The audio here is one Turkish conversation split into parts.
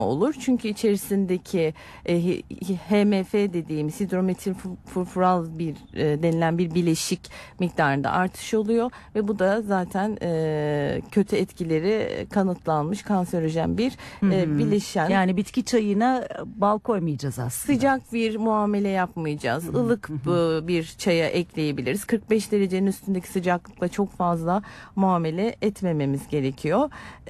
olur. Çünkü içerisindeki HMF dediğimiz hidrometil furfural denilen bir bileşik miktarında artış oluyor ve bu da zaten kötü etkileri kanıtlanmış kanserojen bir bileşen. Yani bitki çayına bal koymayacağız aslında. Sıcak bir muamele yapmayacağız. Ilık bir çaya ekleyebiliriz. 45 derecenin üstündeki sıcaklıkla çok fazla muamele etmememiz gerekiyor.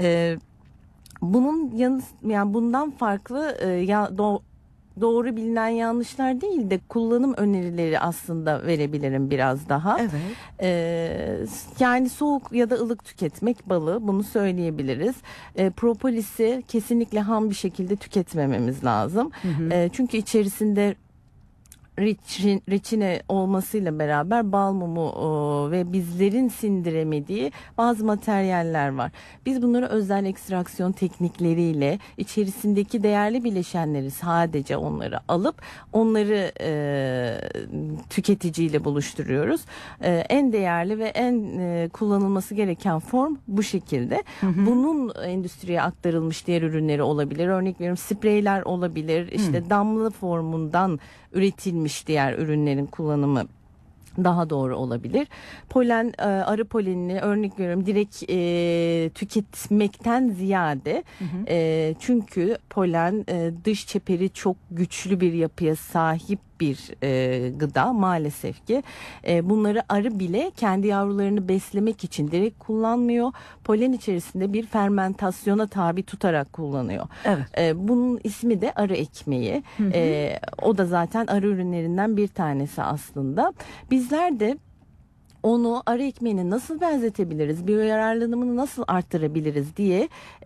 Bunun yani bundan farklı doğru bilinen yanlışlar değil de kullanım önerileri aslında verebilirim biraz daha. Evet. Yani soğuk ya da ılık tüketmek balı, bunu söyleyebiliriz. Propolisi kesinlikle ham bir şekilde tüketmememiz lazım. Çünkü içerisinde reçine olmasıyla beraber bal mumu ve bizlerin sindiremediği bazı materyaller var. Biz bunları özel ekstraksiyon teknikleriyle içerisindeki değerli bileşenleri sadece onları alıp onları tüketiciyle buluşturuyoruz. En değerli ve en kullanılması gereken form bu şekilde. Bunun endüstriye aktarılmış diğer ürünleri olabilir. Örnek veriyorum, spreyler olabilir. İşte damla formundan üretilmiş diğer ürünlerin kullanımı daha doğru olabilir. Polen, arı polenini örnek veriyorum direkt tüketmekten ziyade çünkü polen dış çeperi çok güçlü bir yapıya sahip bir gıda maalesef ki. Bunları arı bile kendi yavrularını beslemek için direkt kullanmıyor. Polen içerisinde bir fermentasyona tabi tutarak kullanıyor. Evet. Bunun ismi de arı ekmeği. O da zaten arı ürünlerinden bir tanesi aslında. Bizler de onu arı ekmeğine nasıl benzetebiliriz, biyoyararlılığını nasıl arttırabiliriz diye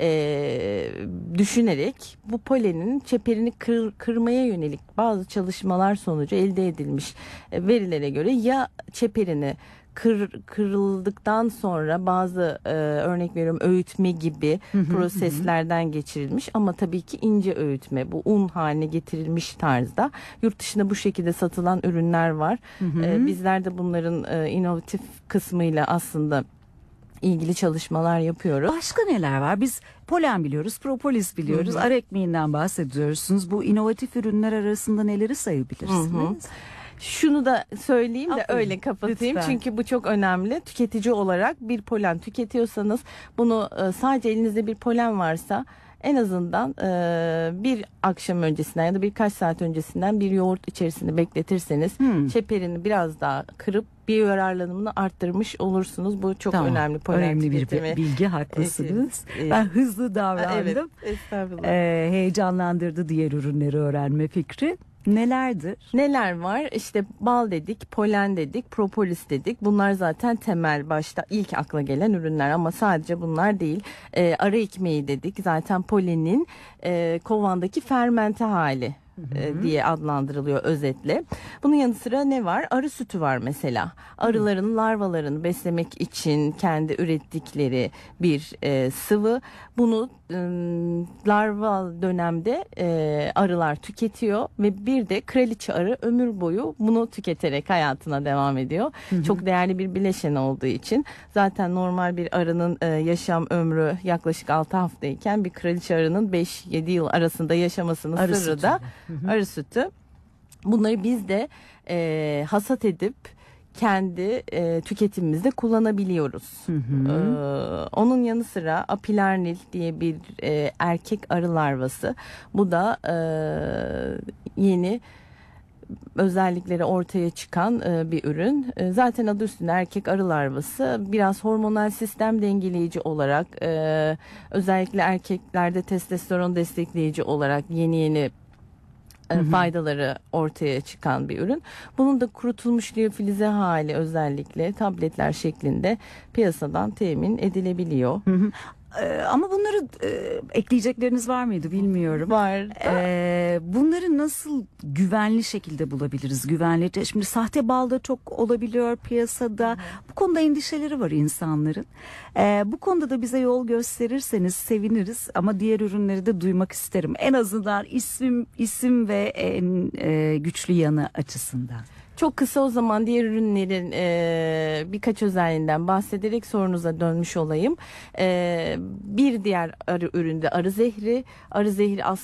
düşünerek bu polenin çeperini kırmaya yönelik bazı çalışmalar sonucu elde edilmiş verilere göre ya çeperini kırıldıktan sonra bazı örnek veriyorum öğütme gibi proseslerden geçirilmiş ama tabii ki ince öğütme, bu un haline getirilmiş tarzda yurt dışında bu şekilde satılan ürünler var. Bizler de bunların inovatif kısmıyla aslında ilgili çalışmalar yapıyoruz. Başka neler var? Biz polen biliyoruz, propolis biliyoruz, arı ekmeğinden bahsediyorsunuz. Bu inovatif ürünler arasında neleri sayabilirsiniz? Şunu da söyleyeyim de öyle kapatayım. Lütfen. Çünkü bu çok önemli. Tüketici olarak bir polen tüketiyorsanız bunu sadece elinizde bir polen varsa en azından bir akşam öncesinden ya da birkaç saat öncesinden bir yoğurt içerisinde bekletirseniz çeperini biraz daha kırıp biyoyararlılığını arttırmış olursunuz. Bu çok önemli polen önemli tüketimi. bir bilgi, haklısınız. Ben hızlı davrandım. Evet, estağfurullah. Heyecanlandırdı diğer ürünleri öğrenme fikri. Nelerdir? Neler var? İşte bal dedik, polen dedik, propolis dedik. Bunlar zaten temel başta ilk akla gelen ürünler ama sadece bunlar değil. Arı ekmeği dedik. Zaten polenin kovandaki fermente hali. Diye adlandırılıyor özetle. Bunun yanı sıra ne var? Arı sütü var mesela. Arıların larvalarını beslemek için kendi ürettikleri bir sıvı. Bunu larval dönemde arılar tüketiyor ve bir de kraliçe arı ömür boyu bunu tüketerek hayatına devam ediyor. Çok değerli bir bileşen olduğu için zaten normal bir arının yaşam ömrü yaklaşık 6 haftayken bir kraliçe arının 5-7 yıl arasında yaşamasının Arı sırrı sütü. da arı sütü. Bunları biz de hasat edip kendi tüketimimizde kullanabiliyoruz. Onun yanı sıra apilarnil diye bir erkek arı larvası. Bu da yeni özellikleri ortaya çıkan bir ürün. Zaten adı üstünde erkek arı larvası. Biraz hormonal sistem dengeleyici olarak özellikle erkeklerde testosteron destekleyici olarak yeni faydaları ortaya çıkan bir ürün. Bunun da kurutulmuş liyofilize hali özellikle tabletler şeklinde piyasadan temin edilebiliyor. Ama bunları ekleyecekleriniz var mıydı bilmiyorum. Var. Bunları nasıl güvenli şekilde bulabiliriz? Güvenli. Şimdi sahte bal da çok olabiliyor piyasada. Bu konuda endişeleri var insanların. Bu konuda da bize yol gösterirseniz seviniriz. Ama diğer ürünleri de duymak isterim. En azından isim ve en güçlü yanı açısından. Çok kısa o zaman diğer ürünlerin birkaç özelliğinden bahsederek sorunuza dönmüş olayım. Bir diğer arı üründe arı zehri. Arı zehri